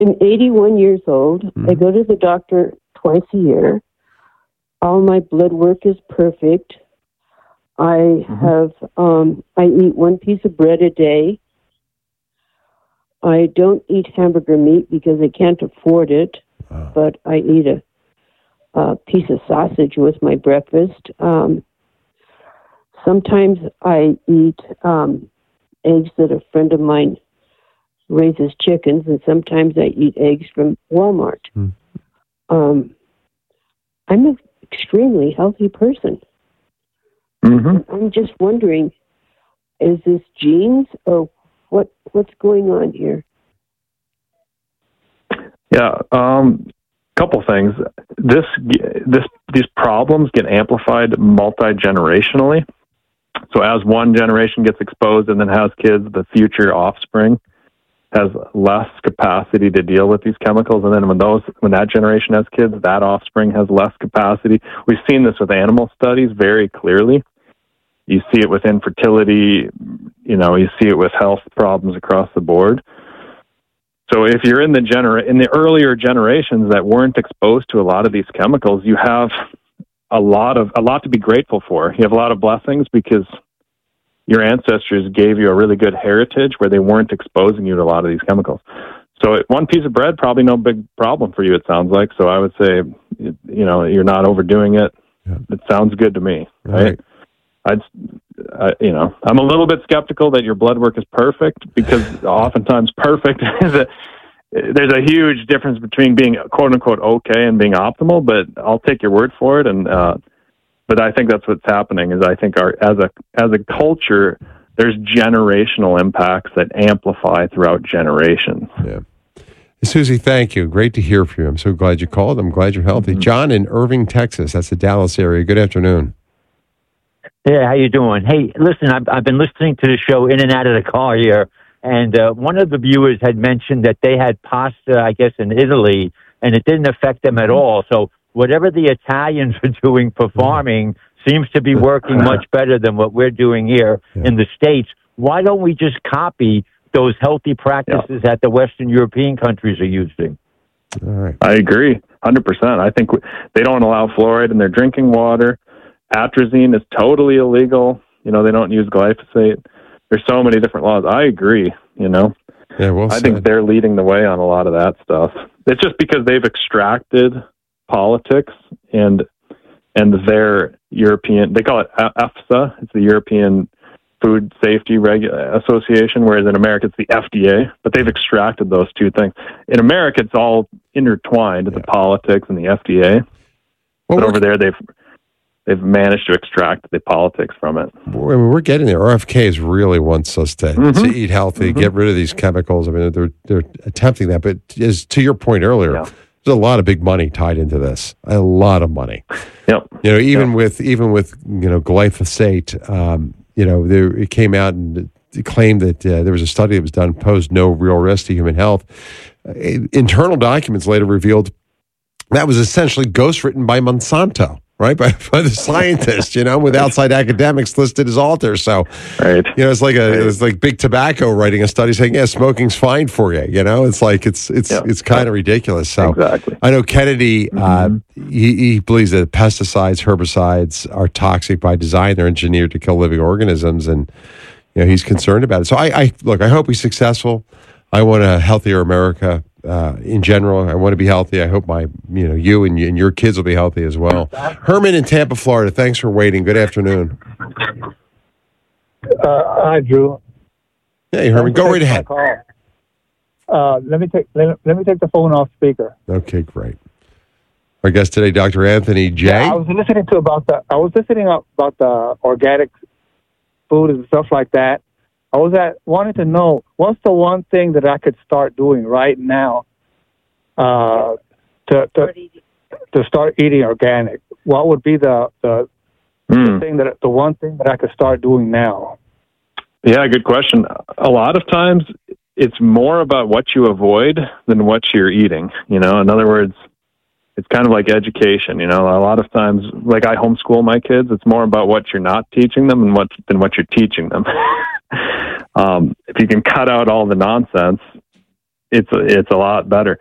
I'm 81 years old. I go to the doctor twice a year. All my blood work is perfect. I have, I eat one piece of bread a day. I don't eat hamburger meat because I can't afford it, but I eat a piece of sausage with my breakfast. Sometimes I eat eggs that a friend of mine raises chickens, and sometimes I eat eggs from Walmart. I'm an extremely healthy person. I'm just wondering, is this genes or what's going on here? Yeah, couple things. These problems get amplified multi-generationally. So as one generation gets exposed and then has kids, the future offspring has less capacity to deal with these chemicals. And then when that generation has kids, that offspring has less capacity. We've seen this with animal studies very clearly. You see it with infertility, you see it with health problems across the board. So if you're in the earlier generations that weren't exposed to a lot of these chemicals, you have a lot to be grateful for. You have a lot of blessings because your ancestors gave you a really good heritage where they weren't exposing you to a lot of these chemicals. So one piece of bread, probably no big problem for you, it sounds like. So I would say, you're not overdoing it. Yeah. It sounds good to me, right? I'm a little bit skeptical that your blood work is perfect because oftentimes perfect there's a huge difference between being quote unquote okay and being optimal, but I'll take your word for it. And, but I think that's what's happening is I think as a culture, there's generational impacts that amplify throughout generations. Yeah. Susie, thank you. Great to hear from you. I'm so glad you called. I'm glad you're healthy. John in Irving, Texas. That's the Dallas area. Good afternoon. Yeah, how you doing? Hey, listen, I've been listening to the show in and out of the car here, and one of the viewers had mentioned that they had pasta, I guess, in Italy, and it didn't affect them at all. So whatever the Italians are doing for farming seems to be working much better than what we're doing here in the States. Why don't we just copy those healthy practices that the Western European countries are using? All right. I agree, 100%. I think they don't allow fluoride in their drinking water. Atrazine is totally illegal. They don't use glyphosate. There's so many different laws. I agree, Yeah, well I said. think they're leading the way on a lot of that stuff. It's just because they've extracted politics and their European, they call it EFSA. It's the European Food Safety Association, whereas in America it's the FDA, but they've extracted those two things. In America, it's all intertwined, the politics and the FDA. Well, but over there, they've managed to extract the politics from it. We're getting there. RFK really wants us to eat healthy, get rid of these chemicals. I mean, they're attempting that. But as to your point earlier, there's a lot of big money tied into this. A lot of money. Yep. Even with glyphosate, it came out and it claimed that there was a study that was done, posed no real risk to human health. Internal documents later revealed that was essentially ghostwritten by Monsanto. Right, by the scientists, with outside academics listed as authors. So, it's like big tobacco writing a study saying, "Yeah, smoking's fine for you." It's like it's kind of ridiculous. So, exactly. I know Kennedy. He believes that pesticides, herbicides are toxic by design. They're engineered to kill living organisms, and he's concerned about it. So, I hope he's successful. I want a healthier America. In general, I want to be healthy. I hope you and your kids will be healthy as well. Herman in Tampa, Florida. Thanks for waiting. Good afternoon. Hi, Drew. Hey, Herman. Go right ahead. Let me take the phone off speaker. Okay, great. Our guest today, Dr. Anthony J. Yeah, I was listening about the organic food and stuff like that. I wanted to know what's the one thing that I could start doing right now to start eating organic. What would be the one thing that I could start doing now? Yeah, good question. A lot of times it's more about what you avoid than what you're eating. In other words, it's kind of like education. A lot of times, like I homeschool my kids, it's more about what you're not teaching them than what you're teaching them. If you can cut out all the nonsense, it's a lot better.